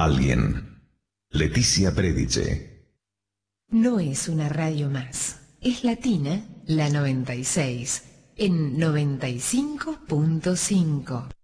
Alguien. Leticia Predice. No es una radio más. Es Latina, la 96, en 95.5.